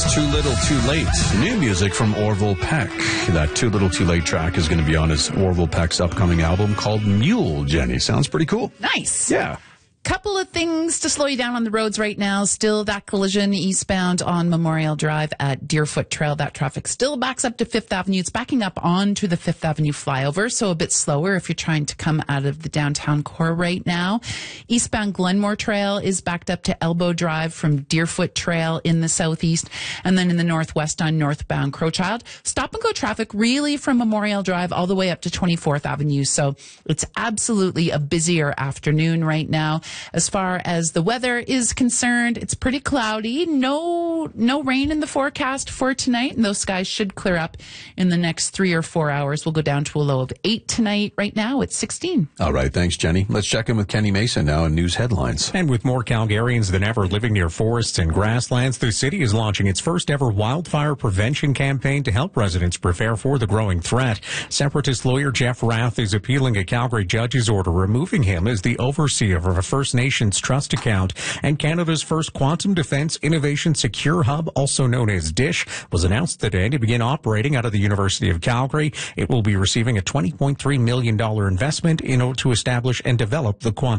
Too Little Too Late. New music from Orville Peck. That Too Little Too Late track is going to be on his Orville Peck's upcoming album called Mule, Jenny. Sounds pretty cool. Nice. Yeah. Couple of things to slow you down on the roads right now. Still that collision eastbound on Memorial Drive at Deerfoot Trail. That traffic still backs up to Fifth Avenue. It's backing up onto the Fifth Avenue flyover, so a bit slower if you're trying to come out of the downtown core right now. Eastbound Glenmore Trail is backed up to Elbow Drive from Deerfoot Trail in the southeast. And then in the northwest on northbound Crowchild. Stop and go traffic really from Memorial Drive all the way up to 24th Avenue. So it's absolutely a busier afternoon right now. As far as the weather is concerned, it's pretty cloudy. No rain in the forecast for tonight, and those skies should clear up in the next 3 or 4 hours. We'll go down to a low of 8 tonight. Right now, it's 16. All right. Thanks, Jenny. Let's check in with Kenny Mason now in news headlines. And with more Calgarians than ever living near forests and grasslands, the city is launching its first ever wildfire prevention campaign to help residents prepare for the growing threat. Separatist lawyer Jeff Rath is appealing a Calgary judge's order removing him as the overseer of a First Nations trust account. And Canada's first quantum defense innovation secure hub, also known as DISH, was announced today to begin operating out of the University of Calgary. It will be receiving a $20.3 million investment in order to establish and develop the quantum